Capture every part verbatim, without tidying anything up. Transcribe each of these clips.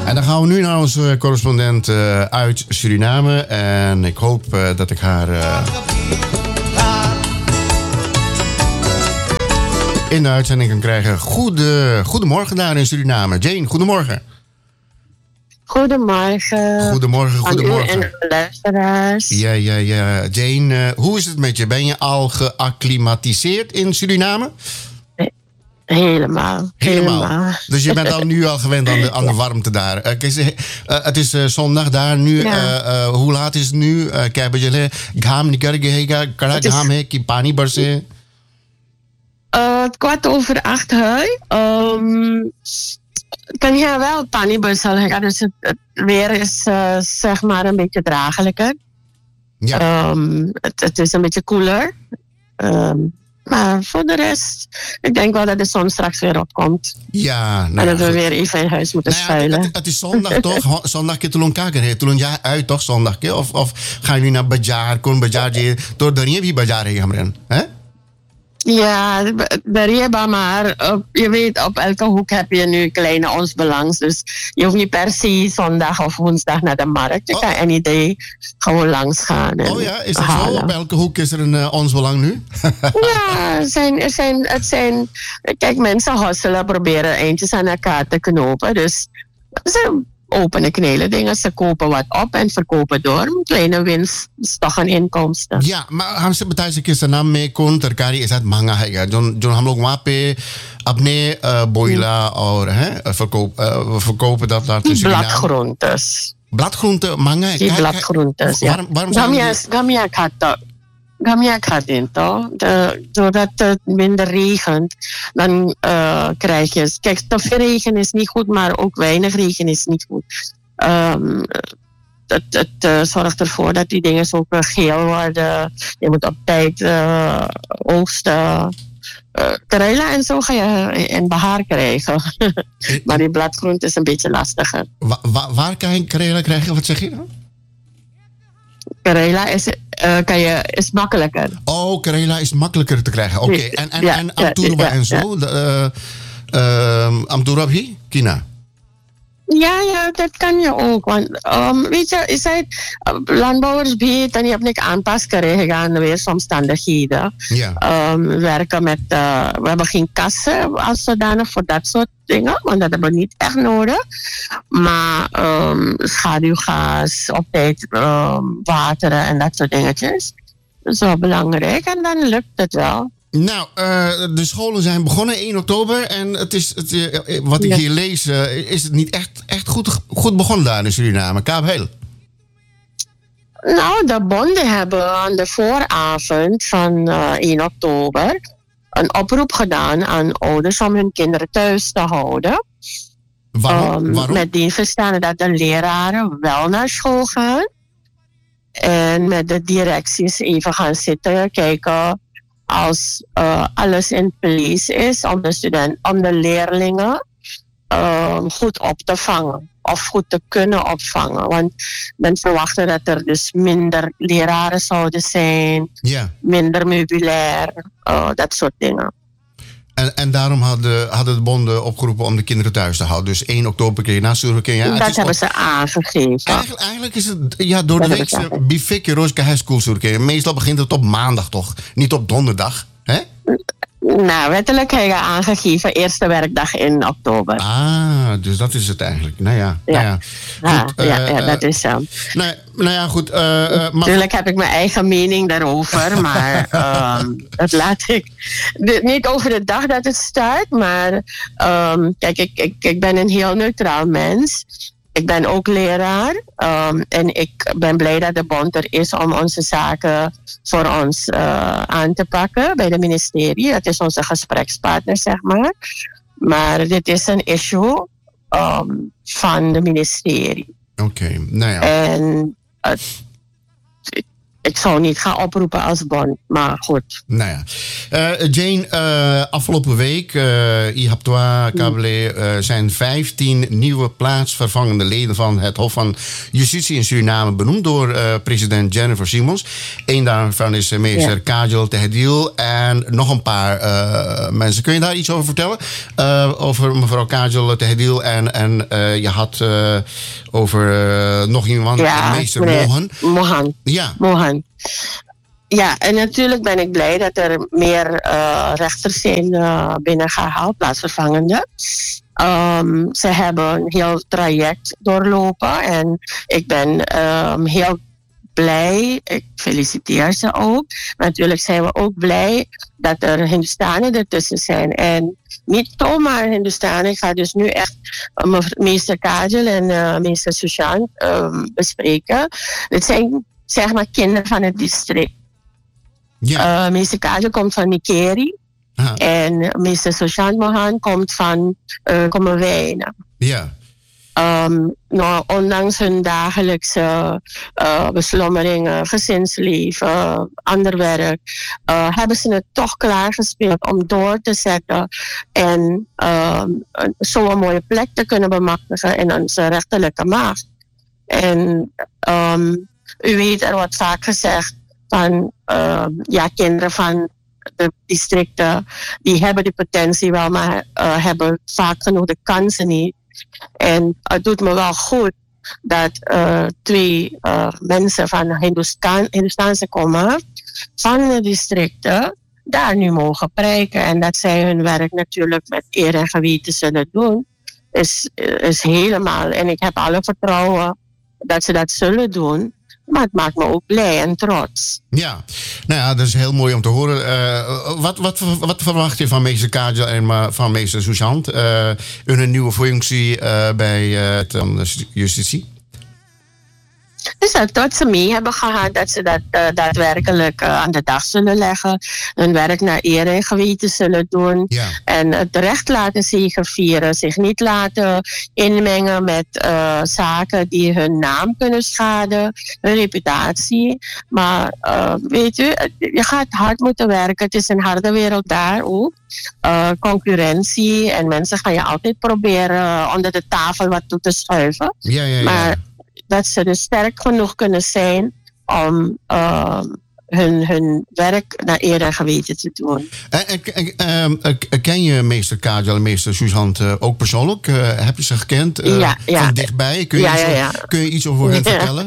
En dan gaan we nu naar onze correspondent uh, uit Suriname. En ik hoop uh, dat ik haar uh, in de uitzending kan krijgen. Goede, goedemorgen daar in Suriname. Jane, goedemorgen. Goedemorgen. Goedemorgen, goedemorgen. Aan u en de luisteraars. Ja, ja, ja. Jane, uh, hoe is het met je? Ben je al geacclimatiseerd in Suriname? Helemaal, helemaal. Helemaal. Dus je bent al nu al gewend aan de, aan de warmte daar. Uh, kijk, uh, het is uh, zondag daar nu. Ja. Uh, uh, hoe laat is het nu? Kijk, je gaan niet kijken. Kan ik gaan met pani barsen? Kwart over acht huis. Um, kan je wel pani barsen? Dus het, het weer is uh, zeg maar een beetje draaglijker. Ja. Um, het, het is een beetje koeler. Um, Maar voor de rest, ik denk wel dat de zon straks weer opkomt. Ja, nou en dat ja, we weer even in huis moeten nou ja, schuilen. Het, het is zondag toch? Zondag kun je tulung kaken. Tulung ja uit toch zondag? Of, of gaan jullie naar Bajar? Kon Bajar je door de Rievi Bajar heen gaan? Hè? Ja, de Rieba, maar op, je weet, op elke hoek heb je nu kleine ons belangs. Dus je hoeft niet per se zondag of woensdag naar de markt. Je oh. kan any day gewoon langs gaan. Oh ja, is dat halen. Zo? Op elke hoek is er een uh, ons belang nu? Ja, er zijn, er zijn, het zijn... Kijk, mensen hosselen, proberen eindjes aan elkaar te knopen. Dus ze openen knelen dingen. Ze kopen wat op en verkopen door. Kleine winst is toch een inkomsten. Ja, maar हम से बताइए कि सनाम में कौन तरकारी ऐसा महंगा है जो जो हम लोग वहाँ पे अपने बोइला और हैं verkoop verkopen dat laten zien. Bladgroentes. Bladgroenten महंगा है. Die bladgroentes. Ja. Waarom waarom zijn Gamia kata. Gamia kadinto. Doordat het minder regent, dan uh, krijg je... Kijk, te veel regen is niet goed, maar ook weinig regen is niet goed. Um, het het uh, zorgt ervoor dat die dingen zo geel worden. Je moet op tijd uh, oogsten. Uh, Karela en zo ga je in behaar krijgen. Maar die bladgroente is een beetje lastiger. Wa- wa- waar kan je Karela krijgen? Wat zeg je dan? Karela is, uh, kan je, is makkelijker. Oh, Karela is makkelijker te krijgen. Oké. Okay. En, en, ja, en Amturba ja, en zo? Ja. Uh, uh, Amturabhi? Kina? Ja, ja, dat kan je ook. Want, um, weet je, is het, uh, landbouwers beter en je hebt niet aanpas krijgen aan weersomstandigheden. Ja. Um, werken met, uh, we hebben geen kassen als zodanig voor dat soort dingen, want dat hebben we niet echt nodig. Maar um, schaduwgas, op tijd um, wateren en dat soort dingetjes. Dat is wel belangrijk en dan lukt het wel. Nou, uh, de scholen zijn begonnen één oktober en het is, het, uh, wat ik ja. hier lees, uh, is het niet echt, echt goed, goed begonnen daar in Suriname. Kaap heel. Nou, de bonden hebben aan de vooravond van uh, één oktober een oproep gedaan aan ouders om hun kinderen thuis te houden. Waarom? Um, Waarom? Met die verstande dat de leraren wel naar school gaan en met de directies even gaan zitten kijken. Als uh, alles in place is om de, student, om de leerlingen uh, goed op te vangen. Of goed te kunnen opvangen. Want men verwachtte dat er dus minder leraren zouden zijn. Yeah. Minder meubilair. Uh, dat soort dingen. En, en daarom hadden, hadden de bonden opgeroepen om de kinderen thuis te houden. Dus één oktober kun je nasturen. Ja, dat hebben op... ze aangegeven. Eigenlijk, eigenlijk is het ja, door de week bifik je Roosje High School zoeken. Meestal begint het op maandag toch? Niet op donderdag. Hè? Nou, wettelijk heb je aangegeven eerste werkdag in oktober. Ah, dus dat is het eigenlijk. Nou ja, ja. Nou ja. Goed, ah, ja, uh, ja, dat is zo. Um, nou, nou ja, goed. Uh, uh, Natuurlijk heb ik mijn eigen mening daarover, maar um, dat laat ik de, niet over de dag dat het start. Maar um, kijk, ik, ik, ik ben een heel neutraal mens. Ik ben ook leraar um, en ik ben blij dat de bond er is om onze zaken voor ons uh, aan te pakken bij de ministerie. Dat is onze gesprekspartner, zeg maar. Maar dit is een issue um, van de ministerie. Oké, okay, nou ja. En uh, ik zou niet gaan oproepen als bond, maar goed. Nou ja. Uh, Jane, uh, afgelopen week, uh, I Haptoa Kabele, uh, zijn vijftien nieuwe plaatsvervangende leden van het Hof van Justitie in Suriname benoemd door uh, president Jennifer Simons. Eén daarvan is uh, meester ja. Kajol Tehdil en nog een paar uh, mensen. Kun je daar iets over vertellen? Uh, over mevrouw Kajol Tehdil en, en uh, je had uh, over uh, nog iemand, ja, meester Mohan. Mohan. Ja. Mohan. Ja, en natuurlijk ben ik blij dat er meer uh, rechters zijn uh, binnengehaald, plaatsvervangende. Um, ze hebben een heel traject doorlopen en ik ben um, heel blij. Ik feliciteer ze ook. Maar natuurlijk zijn we ook blij dat er Hindustanen ertussen zijn. En niet zomaar Hindustanen. Ik ga dus nu echt uh, meester Kajol en uh, meester Sushant um, bespreken. Het zijn zeg maar kinderen van het district. Ja. Uh, meester Kajol komt van Nikeri. Aha. En meester Sushant Mohan komt van uh, Kommerwijnen. Ja. Um, nou, ondanks hun dagelijkse uh, beslommeringen, gezinsleven, uh, ander werk, uh, hebben ze het toch klaargespeeld om door te zetten en uh, zo'n mooie plek te kunnen bemachtigen in onze rechterlijke macht. En um, u weet, er wordt vaak gezegd van uh, ja, kinderen van de districten die hebben die potentie wel, maar uh, hebben vaak genoeg de kansen niet. En het doet me wel goed dat uh, twee uh, mensen van Hindustan, Hindustaanse komaf van de districten daar nu mogen prijken. En dat zij hun werk natuurlijk met eer en geweten zullen doen, is, is helemaal. En ik heb alle vertrouwen dat ze dat zullen doen. Maar het maakt me ook blij en trots. Ja, nou ja, dat is heel mooi om te horen. Uh, wat, wat, wat verwacht je van meester Kajol en van meester Sushant uh, in hun nieuwe functie uh, bij uh, de justitie? Dus dat ze mee hebben gehad, dat ze dat uh, daadwerkelijk uh, aan de dag zullen leggen. Hun werk naar eer en geweten zullen doen. Ja. En het recht laten zegevieren. Zich niet laten inmengen met uh, zaken die hun naam kunnen schaden. Hun reputatie. Maar uh, weet u, je gaat hard moeten werken. Het is een harde wereld daar ook. Uh, concurrentie. En mensen gaan je altijd proberen uh, onder de tafel wat toe te schuiven. Ja, ja, ja. Maar dat ze dus sterk genoeg kunnen zijn om uh, hun, hun werk naar eer en geweten te doen. En, en, en, uh, ken je meester Kajol en meester Sushant uh, ook persoonlijk? Uh, heb je ze gekend uh, ja, ja. van dichtbij? Kun je, ja, iets, ja, ja. kun je iets over hen ja. vertellen?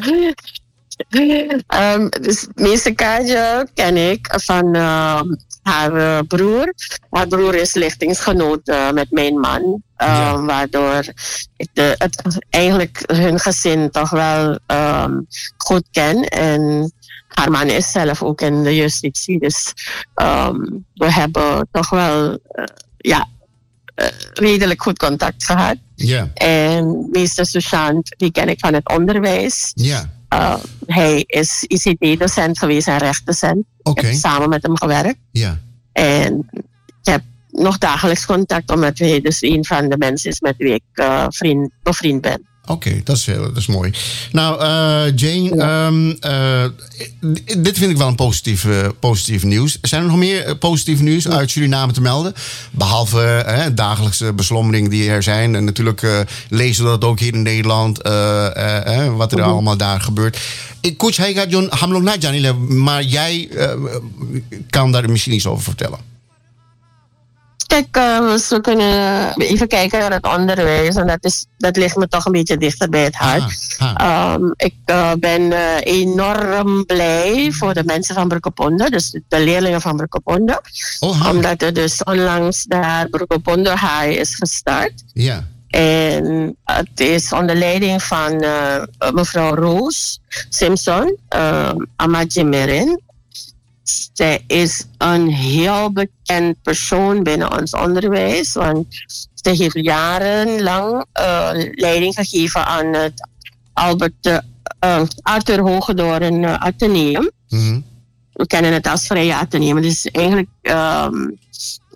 um, dus meester Kajol ken ik van uh, haar uh, broer. Haar broer is lichtingsgenoot uh, met mijn man. Uh, ja. Waardoor ik de, het, eigenlijk hun gezin toch wel um, goed ken. En haar man is zelf ook in de justitie. Dus um, we hebben toch wel uh, ja, uh, redelijk goed contact gehad. Ja. En meester Sushant, die ken ik van het onderwijs. Ja. Uh, hij is I C T-docent geweest en rechtdocent. Okay. Ik heb samen met hem gewerkt. Ja. En ik heb nog dagelijks contact, omdat hij dus een van de mensen is met wie ik uh, vriend, bevriend ben. Oké, okay, dat, dat is mooi. Nou, uh, Jane, ja. um, uh, dit vind ik wel een positief, uh, positief nieuws. Zijn er nog meer uh, positief nieuws ja. uit Suriname te melden? Behalve uh, dagelijkse beslommeringen die er zijn. En natuurlijk uh, lezen we dat ook hier in Nederland, uh, uh, uh, wat er uh-huh. allemaal daar gebeurt. Coach Heiga John Hamlong Najanile, maar jij uh, kan daar misschien iets over vertellen. Kijk, uh, we kunnen even kijken naar het onderwijs. En dat, is, dat ligt me toch een beetje dichter bij het hart. Ah, ah. Um, ik uh, ben uh, enorm blij voor de mensen van Brokopondo. Dus de leerlingen van Brokopondo. Oh, omdat er dus onlangs daar Brokopondo High is gestart. Ja. En het is onder leiding van uh, mevrouw Roos Simpson, uh, Amajimerin. Zij is een heel bekend persoon binnen ons onderwijs. Want ze heeft jarenlang uh, leiding gegeven aan het Albert, uh, Arthur Hogedoren uh, Atheneum. Mm-hmm. We kennen het als Vrije Atheneum. Het is eigenlijk um,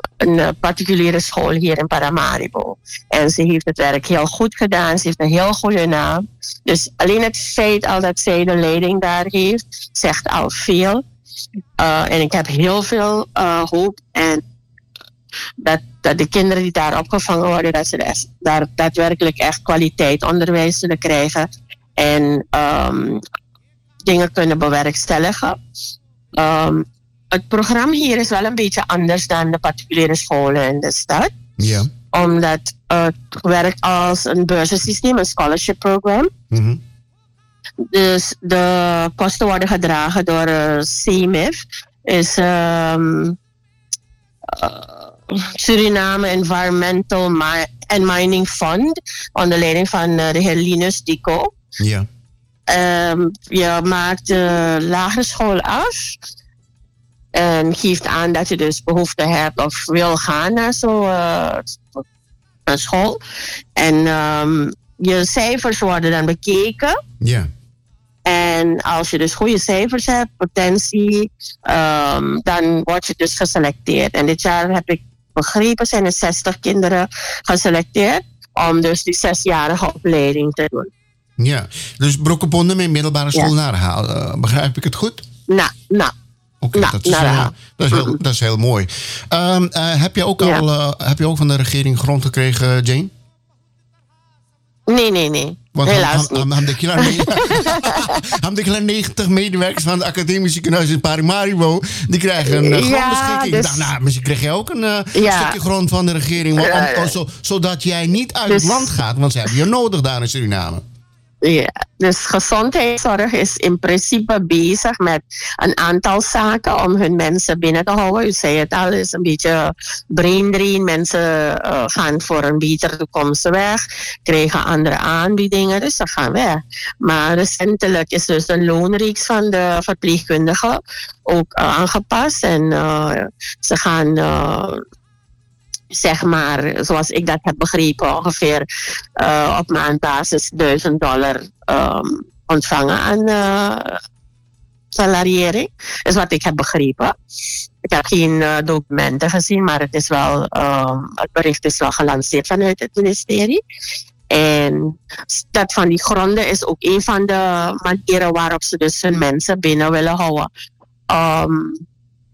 een particuliere school hier in Paramaribo. En ze heeft het werk heel goed gedaan. Ze heeft een heel goede naam. Dus alleen het feit al dat zij de leiding daar heeft, zegt al veel. Uh, en ik heb heel veel uh, hoop. En dat, dat de kinderen die daar opgevangen worden, dat ze echt, daar daadwerkelijk echt kwaliteit onderwijs zullen krijgen. En um, dingen kunnen bewerkstelligen. Um, het programma hier is wel een beetje anders dan de particuliere scholen in de stad. Ja. Omdat het werkt als een beurzensysteem, een scholarship program. Mm-hmm. Dus de kosten worden gedragen door uh, C M I F. Is um, uh, Suriname Environmental Mi- and Mining Fund. Onder leiding van uh, de heer Linus Dico. Ja. Um, je maakt de lagere school af. En geeft aan dat je dus behoefte hebt of wil gaan naar zo'n uh, school. En um, je cijfers worden dan bekeken. Ja. En als je dus goede cijfers hebt, potentie, um, dan word je dus geselecteerd. En dit jaar heb ik begrepen, zijn er zestig kinderen geselecteerd om dus die zesjarige opleiding te doen. Ja, dus Brokkeponde met middelbare school ja. naar uh, begrijp ik het goed? Nou, nou. Oké, okay, dat, uh, dat, dat is heel mooi. Um, uh, heb, je ook ja. al, uh, heb je ook van de regering grond gekregen, Jane? Nee, nee, nee. Want helaas ham, niet. Hebben de negentig medewerkers van het Academisch Ziekenhuis in Paramaribo, die krijgen een uh, grondbeschikking. Ja, dus, ik dacht, nou, misschien krijg je ook een uh, ja. stukje grond van de regering, om, om, om, zo, zodat jij niet uit dus, het land gaat, want ze hebben je nodig daar in Suriname. Ja, dus gezondheidszorg is in principe bezig met een aantal zaken om hun mensen binnen te houden. U zei het al, het is een beetje brain drain. Mensen uh, gaan voor een betere toekomst weg, krijgen andere aanbiedingen, dus ze gaan weg. Maar recentelijk is dus de loonreeks van de verpleegkundigen ook uh, aangepast. En uh, ze gaan... Uh, zeg maar, zoals ik dat heb begrepen, ongeveer uh, op maandbasis duizend dollar um, ontvangen aan uh, salariering. Is wat ik heb begrepen. Ik heb geen uh, documenten gezien, maar het is wel, uh, het bericht is wel gelanceerd vanuit het ministerie. En dat van die gronden is ook een van de manieren waarop ze dus hun mensen binnen willen houden. Um,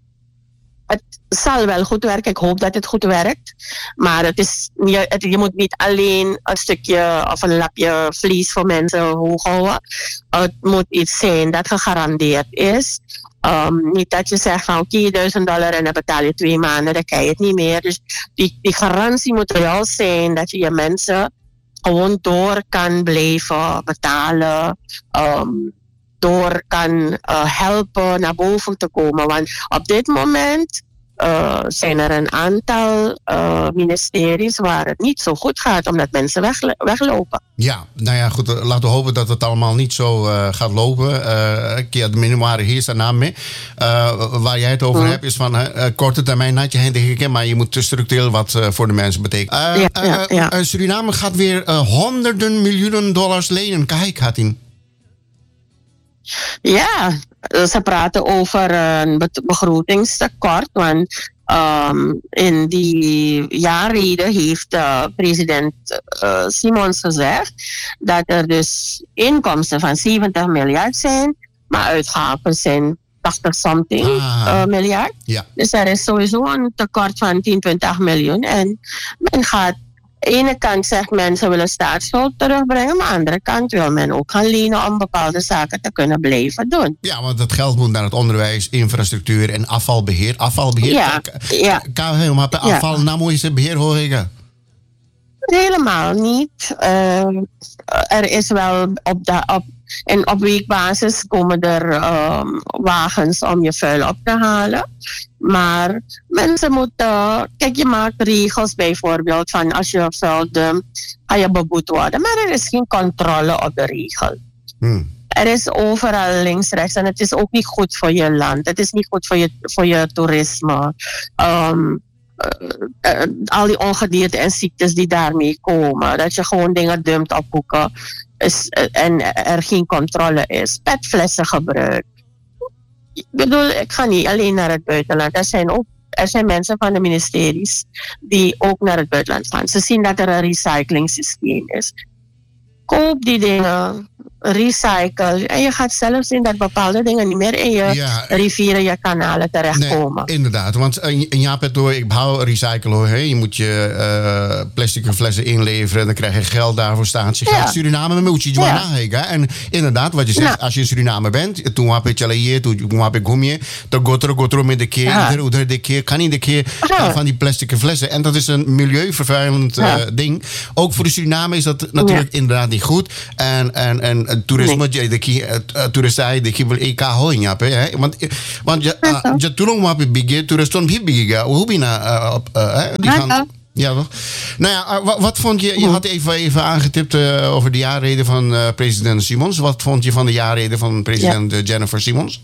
Het zal wel goed werken. Ik hoop dat het goed werkt. Maar het is, je, het, je moet niet alleen een stukje of een lapje vlees voor mensen hoog houden. Het moet iets zijn dat gegarandeerd is. Um, niet dat je zegt van oké, okay, duizend dollar en dan betaal je twee maanden, dan krijg je het niet meer. Dus die, die garantie moet reëel zijn dat je je mensen gewoon door kan blijven betalen. Um, door kan uh, helpen naar boven te komen. Want op dit moment uh, zijn er een aantal uh, ministeries waar het niet zo goed gaat, omdat mensen weg, weglopen. Ja, nou ja, goed. Laten we hopen dat het allemaal niet zo uh, gaat lopen. Uh, de minimale heer staat naam mee. Uh, waar jij het over hmm. hebt is van uh, korte termijn had je hen tegen, maar je moet structureel wat uh, voor de mensen betekenen. Uh, ja, ja, ja. Uh, Suriname gaat weer uh, honderden miljoenen dollars lenen. Kijk, gaat in. Ja, ze praten over een begrotingstekort. Want um, in die jaarreden heeft uh, president uh, Simons gezegd dat er dus inkomsten van zeventig miljard zijn, maar uitgaven zijn tachtig something ah, uh, miljard. Ja. Dus er is sowieso een tekort van tien, twintig miljoen. En men gaat. Aan de ene kant zegt men ze willen staatsschuld terugbrengen, maar aan de andere kant wil men ook gaan lenen om bepaalde zaken te kunnen blijven doen. Ja, want dat geld moet naar het onderwijs, infrastructuur en afvalbeheer. Afvalbeheer, ja, ja. Kan helemaal bij afval, ja. Nou moet je ze beheer horen. Helemaal niet. Uh, er is wel op de, op, en op weekbasis komen er um, wagens om je vuil op te halen. Maar mensen moeten... Kijk, je maakt regels bijvoorbeeld van als je vuil dumpt, ga je beboet worden. Maar er is geen controle op de regel. Hmm. Er is overal links, rechts en het is ook niet goed voor je land. Het is niet goed voor je, voor je toerisme. Um, Uh, uh, al die ongedierte en ziektes die daarmee komen. Dat je gewoon dingen dumpt op hoeken is, uh, en er geen controle is. Petflessen gebruik. Ik bedoel, ik ga niet alleen naar het buitenland. Er zijn ook er zijn mensen van de ministeries die ook naar het buitenland gaan. Ze zien dat er een recycling systeem is. Koop die dingen, recycle. En je gaat zelf zien dat bepaalde dingen niet meer in je ja, rivieren, je kanalen terechtkomen. Nee, inderdaad, want in Japan hoor, ik hou recyclen hoor. Hè. Je moet je uh, plastic flessen inleveren, dan krijg je geld daarvoor staan. Je gaat ja. Suriname moet je iets ja. nagaan. En inderdaad, wat je zegt, ja. als je in Suriname bent, toen heb ik je toen heb ik je, dan gotro gotro met de keer, ieder de keer, kan niet de keer van die plastic flessen. En dat is een milieuvervuilend ja. uh, ding. Ook voor de Suriname is dat natuurlijk ja. inderdaad niet goed. En, en, en toerisme, nee. de ki, toeristen, de ki wil E K hoien, ja, want, want je, je toen maar bij big, toeristen bij big, hoe ben je op, die gaan. Ja, toch? Nou ja, wat, wat vond je? Je had even, even aangetipt uh, over de jaarrede van uh, president Simons. Wat vond je van de jaarrede van president ja. Jennifer Simons?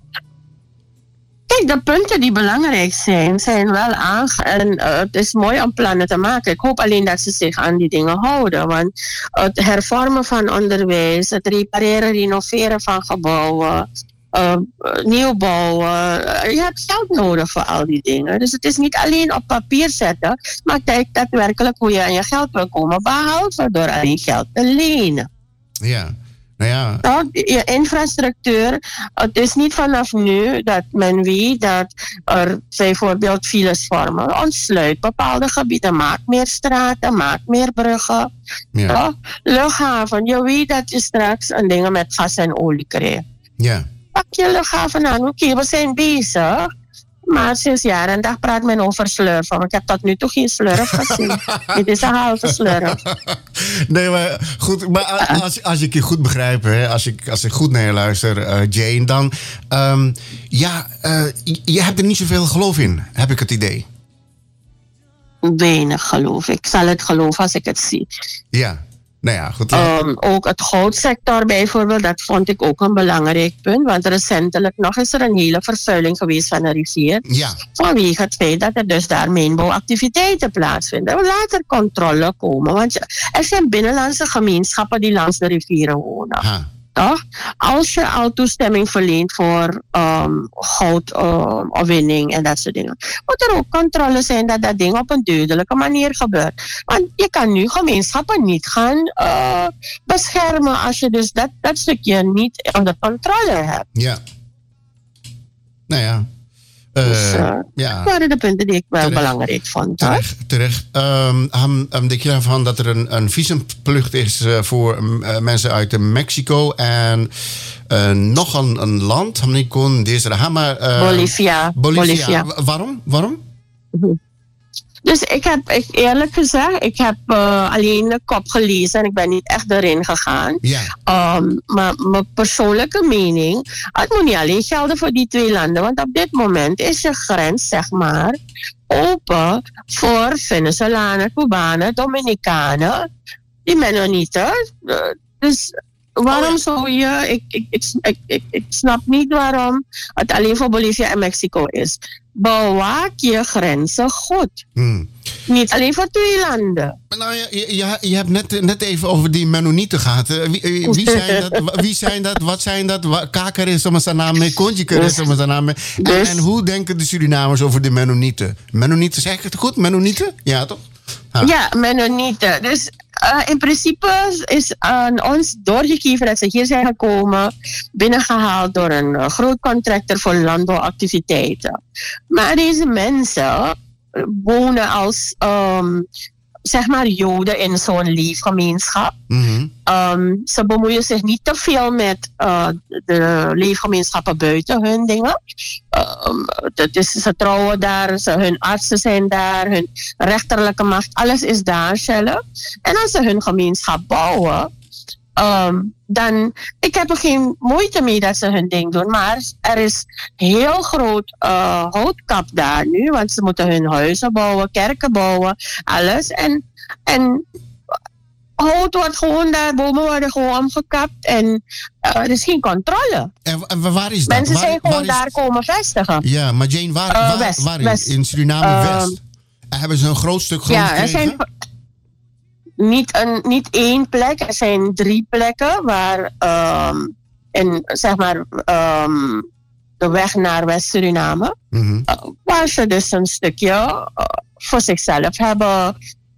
Kijk, de punten die belangrijk zijn, zijn wel aange... En uh, het is mooi om plannen te maken. Ik hoop alleen dat ze zich aan die dingen houden. Want het hervormen van onderwijs, het repareren, renoveren van gebouwen, uh, nieuwbouwen. Uh, je hebt geld nodig voor al die dingen. Dus het is niet alleen op papier zetten, maar kijk daadwerkelijk hoe je aan je geld wil komen, behalve door alleen geld te lenen. Ja. Nou ja. Nou, je infrastructuur, het is niet vanaf nu dat men weet dat er bijvoorbeeld files vormen. Ontsluit bepaalde gebieden, maak meer straten, maak meer bruggen. Ja. Nou, luchthaven, je weet dat je straks een dingen met gas en olie krijgt. Ja. Pak je luchthaven aan, oké, okay, we zijn bezig. Maar sinds jaar en dag praat men over slurfen. Ik heb tot nu toe geen slurf gezien. Dit is een halve slurf. Nee, maar goed. Maar als, als ik je goed begrijp, hè, als, ik, als ik goed naar je luister, uh, Jane, dan... Um, ja, uh, je hebt er niet zoveel geloof in, heb ik het idee. Weinig geloof. Ik zal het geloven als ik het zie. Ja. Nou ja, goed. Um, ook het goudsector bijvoorbeeld, dat vond ik ook een belangrijk punt. Want recentelijk nog is er een hele vervuiling geweest van de rivier. Ja. Vanwege het feit dat er dus daar mijnbouwactiviteiten plaatsvinden. Laat er controle komen. Want er zijn binnenlandse gemeenschappen die langs de rivieren wonen. Ha. Toch? Als je al toestemming verleent voor um, goudopwinning um, en dat soort dingen, moet er ook controle zijn dat dat ding op een duidelijke manier gebeurt. Want je kan nu gemeenschappen niet gaan uh, beschermen als je dus dat, dat stukje niet onder controle hebt. Ja. Nou ja. Uh, dus, uh, ja. Dat waren de punten die ik wel terecht, belangrijk vond. Terecht, terecht. Um, um, um, denk je ervan dat er een, een visumplicht is uh, voor uh, mensen uit Mexico en uh, nog een, een land? Deze, uh, Bolivia. Bolivia. Bolivia. Waarom? Waarom? Mm-hmm. Dus ik heb, ik, eerlijk gezegd, ik heb uh, alleen de kop gelezen en ik ben niet echt erin gegaan. Ja. Um, maar mijn persoonlijke mening, het moet niet alleen gelden voor die twee landen. Want op dit moment is je grens, zeg maar, open voor Venezolanen, Cubanen, Dominicanen, die Mennonieten. Uh, dus waarom oh, ja. zou je... Ik, ik, ik, ik, ik, ik snap niet waarom het alleen voor Bolivia en Mexico is. Bewaak je grenzen goed. Hmm. Niet alleen voor twee landen. Nou, je, je, je hebt net, net even over die Mennonieten gehad. Wie, wie, zijn dat, wie zijn dat? Wat zijn dat? Kaker is om zijn naam mee. Kontjeker is om zijn naam mee. En, dus, en hoe denken de Surinamers over de Mennonieten? Mennonieten, zeg ik het goed? Mennonieten? Ja, toch? Ha. Ja, Mennonieten. Dus uh, in principe is aan ons doorgegeven dat ze hier zijn gekomen, binnengehaald door een uh, groot contractor voor landbouwactiviteiten. Maar deze mensen wonen als, um, zeg maar, Joden in zo'n leefgemeenschap. Mm-hmm. Um, ze bemoeien zich niet te veel met uh, de leefgemeenschappen buiten hun dingen. Um, dat is, ze trouwen daar, ze, hun artsen zijn daar, hun rechterlijke macht, alles is daar zelf. En als ze hun gemeenschap bouwen, um, dan, ik heb er geen moeite mee dat ze hun ding doen, maar er is heel groot uh, houtkap daar nu, want ze moeten hun huizen bouwen, kerken bouwen, alles. En, en hout wordt gewoon daar, bomen worden gewoon omgekapt en uh, er is geen controle. En, en waar is dat? Mensen waar, zijn gewoon is... daar komen vestigen. Ja, maar Jane, waar, uh, waar, west, waar west. in Suriname uh, West? Hebben ze een groot stuk grond ja, gekregen? Er zijn niet, een, niet één plek, er zijn drie plekken waar, um, in, zeg maar, um, de weg naar West-Suriname. Mm-hmm. Uh, waar ze dus een stukje uh, voor zichzelf hebben.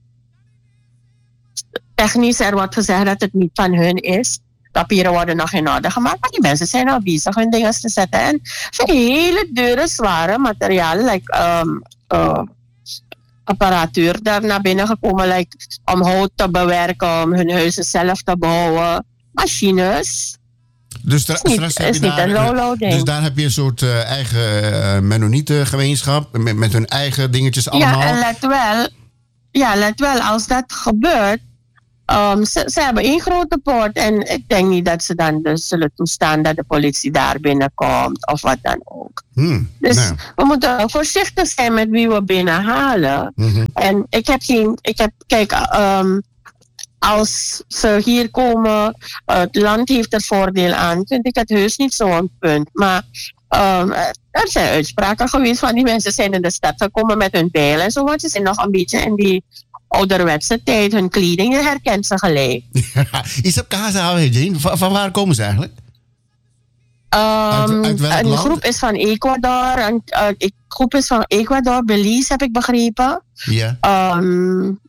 Technisch er wordt gezegd dat het niet van hun is. Papieren worden nog in orde gemaakt. Maar die mensen zijn al bezig hun dingen te zetten. En van hele dure, zware materialen. Like, um, uh, apparatuur daar naar binnen gekomen. Like, om hout te bewerken. Om hun huizen zelf te bouwen. Machines. Dus, tra- is niet, is niet daar, een Lolo-ding. Dus daar heb je een soort uh, eigen uh, Mennonietengemeenschap. Met, met hun eigen dingetjes allemaal. Ja, en let wel. Ja, let wel. Als dat gebeurt. Um, ze, ze hebben één grote poort. En ik denk niet dat ze dan dus zullen toestaan dat de politie daar binnenkomt. Of wat dan ook. Hmm, dus nou. we moeten voorzichtig zijn met wie we binnenhalen. Mm-hmm. En ik heb geen. Ik heb, kijk, um, als ze hier komen, uh, het land heeft er voordeel aan, vind ik het heus niet zo'n punt. Maar um, er zijn uitspraken geweest van die mensen zijn in de stad gekomen met hun bijl en zo, want ze zijn nog een beetje in die ouderwetse tijd, hun kleding, je herkent ze gelijk. Is dat Kaza, Jane? Van, van waar komen ze eigenlijk? Um, uit, uit welk een land? groep is van Ecuador, een uh, groep is van Ecuador, Belize heb ik begrepen. Ja. Um,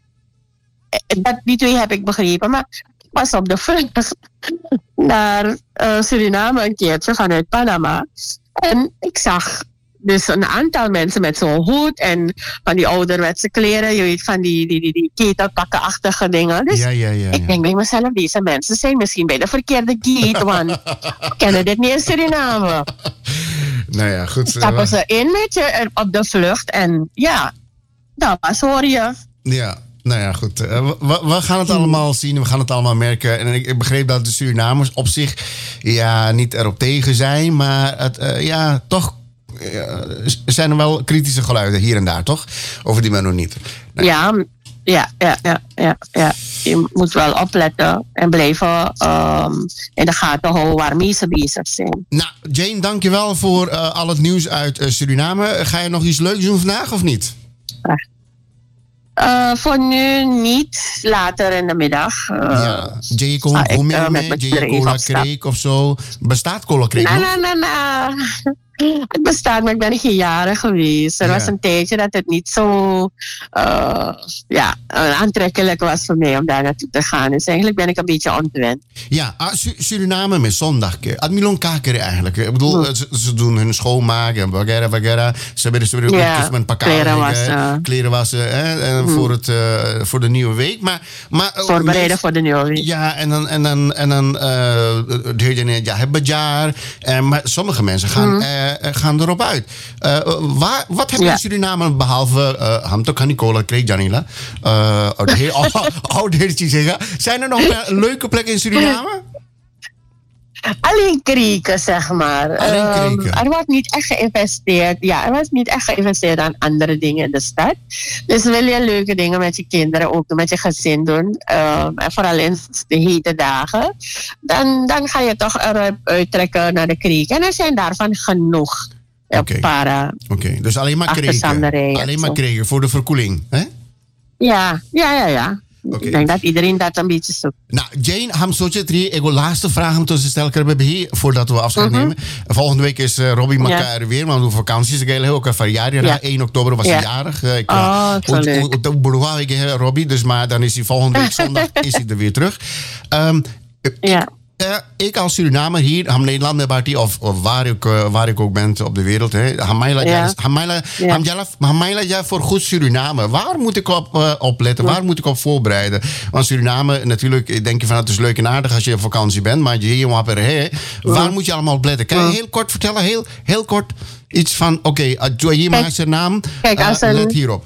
Dat, die twee heb ik begrepen, maar ik was op de vlucht naar uh, Suriname een keertje vanuit Panama. En ik zag dus een aantal mensen met zo'n hoed en van die ouderwetse kleren, je weet, van die, die, die, die ketelpakkenachtige dingen. Dus ja, ja, ja, ja. ik denk bij mezelf, deze mensen zijn misschien bij de verkeerde gate, want we kennen dit niet in Suriname. Nou ja, goed. Stappen ze in met je op de vlucht en ja, dat was, hoor je. Ja. Nou ja, goed. Uh, we, we gaan het allemaal zien. We gaan het allemaal merken. En ik, ik begreep dat de Surinamers op zich ja, niet erop tegen zijn. Maar het, uh, ja, toch uh, zijn er wel kritische geluiden hier en daar, toch? Over die Mennonieten. Nou. Ja, ja, ja, ja, ja, ja. Je moet wel opletten en blijven um, in de gaten houden waarmee ze bezig zijn. Nou, Jane, dankjewel voor uh, al het nieuws uit uh, Suriname. Ga je nog iets leuks doen vandaag of niet? Ja. Uh, voor nu niet, later in de middag. Uh, ja, Jay Cola Creek, Jay Cola Creek of zo. Bestaat Cola Creek nog? Nee, nee, nee. Het bestaat, maar ik ben geen jaren geweest. Er ja. was een tijdje dat het niet zo uh, ja, aantrekkelijk was voor mij om daar naartoe te gaan. Dus eigenlijk ben ik een beetje ontwend. Ja, Suriname met zondag. Admilon Kakere eigenlijk. Ik bedoel, hm. ze, ze doen hun schoonmaken en wagera, wagera. Ze hebben dus weer ja, met pakka kleren wassen. Kleren wassen hè, en hm. voor, het, uh, voor de nieuwe week. Maar, maar, Voorbereiden mensen, voor de nieuwe week. Ja, en dan, en dan, en dan uh, ja, hebben jaar. Uh, maar sommige mensen gaan... Hm. Uh, gaan erop uit. Uh, waar, wat heb je ja. in Suriname behalve uh, Hamto Kanikola Creek Janila? Uh, Oud-heertje zeggen. Zijn er nog leuke plekken in Suriname? Alleen kreken, zeg maar. Alleen kreken. Um, er wordt niet echt geïnvesteerd. Ja, er wordt niet echt geïnvesteerd aan andere dingen in de stad. Dus wil je leuke dingen met je kinderen ook met je gezin doen. Um, en vooral in de hete dagen. Dan, dan ga je toch eruit uittrekken naar de kreken. En er zijn daarvan genoeg. Oké, okay. okay. Dus alleen maar kreken. Alleen maar kreken voor de verkoeling, hè? Ja, ja, ja, ja. Okay. Ik denk dat iedereen dat een beetje zoekt. Nou, Jane, ham soortje drie. Ik wil laatste vraag om te stellen hier voordat we afscheid mm-hmm. nemen. Volgende week is uh, Robbie Makka er weer, want we vakantie is heel ook verjaardag. Ja. één oktober was hij ja. jarig. Uh, ik, oh, uh, ik Robbie, dus maar dan is hij volgende week zondag is hij er weer terug. Um, ja. Uh, ik als Surinamer hier, ham Nederland Barty, of, of waar, ik, uh, waar ik ook ben op de wereld, Hamaila ja voor goed Suriname. Waar moet ik op uh, opletten? Waar moet ik op voorbereiden? Want Suriname, natuurlijk, denk je van het is leuk en aardig als je op vakantie bent, maar je wapper, hè? Waar moet je allemaal op letten? Kan je heel kort vertellen, heel, heel kort iets van, oké, okay, hier maakt zijn naam, uh, let hierop.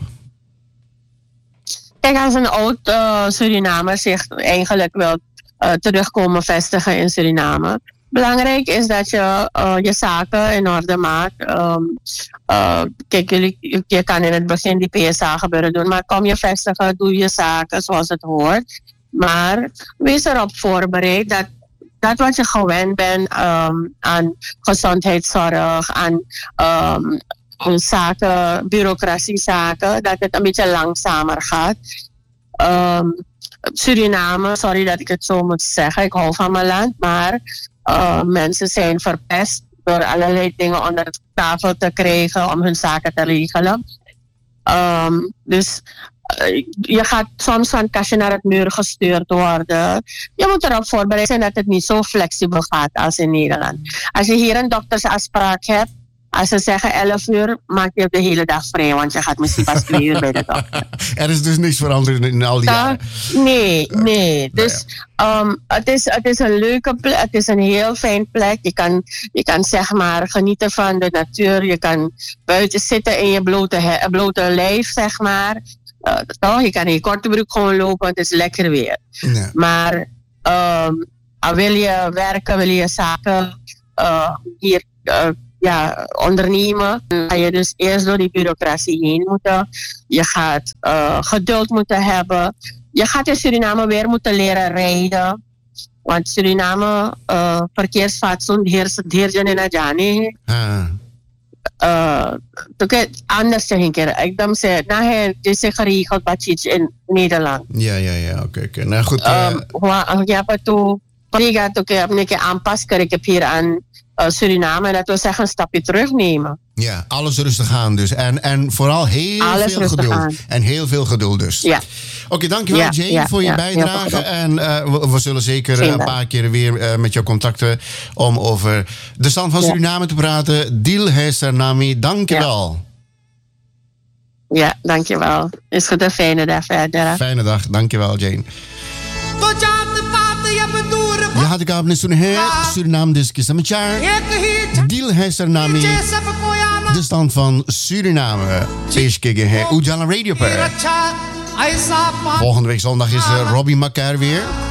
Kijk, als een oud uh, Surinamer zich eigenlijk wil Uh, terugkomen vestigen in Suriname. Belangrijk is dat je uh, je zaken in orde maakt. Um, uh, kijk, jullie, je kan in het begin die P S A gebeuren doen, maar kom je vestigen, doe je zaken zoals het hoort. Maar wees erop voorbereid dat dat wat je gewend bent um, aan gezondheidszorg, aan um, zaken, bureaucratiezaken, dat het een beetje langzamer gaat. Um, Suriname, sorry dat ik het zo moet zeggen, ik hou van mijn land, maar uh, mensen zijn verpest door allerlei dingen onder tafel te krijgen om hun zaken te regelen. Um, dus uh, je gaat soms van kastje naar het muur gestuurd worden. Je moet erop voorbereid zijn dat het niet zo flexibel gaat als in Nederland. Als je hier een doktersafspraak hebt, als ze zeggen elf uur, maak je de hele dag vrij, want je gaat misschien pas twee uur bij de dokter. Er is dus niks veranderd in al die jaren? Nee, nee. Dus um, het, is, het is een leuke plek, het is een heel fijn plek. Je kan, je kan zeg maar genieten van de natuur. Je kan buiten zitten in je blote, he, blote lijf, zeg maar. Uh, toch? Je kan in je korte broek gewoon lopen, het is lekker weer. Nee. Maar um, wil je werken, wil je zaken uh, hier... Uh, Ja, ondernemen, dan ga je dus eerst door die bureaucratie heen moeten. Je gaat uh, geduld moeten hebben. Je gaat in Suriname weer moeten leren rijden. Want Suriname, uh, verkeersfatsoen, heersen in Adjani. Anders zeg ik er. Ik dan zeg, nou, het is geregeld wat je in Nederland. Ja, ja, ja, oké, okay, oké. Okay. Nou goed. Ja, maar toen, ik heb een keer aanpassen, ik heb hier aan Uh, Suriname, en dat wil zeggen een stapje terugnemen. Ja, alles rustig aan dus. En, en vooral heel alles veel geduld. Aan. En heel veel geduld dus. Ja. Oké, okay, dankjewel ja, Jane ja, voor je ja, bijdrage. En uh, we, we zullen zeker uh, een paar keer weer uh, met jou contacten om over de stand van ja. Suriname te praten. Dil Hesernami, dankjewel. Ja. ja, dankjewel. Is goed, een fijne dag verder. Fijne dag, dankjewel Jane. Je had ik aan het Suriname discussie met jaar. Dil Hesernami. De stand van Suriname. Peeskige Ujala Radio Per. Volgende week zondag is uh, Robbie Makar weer.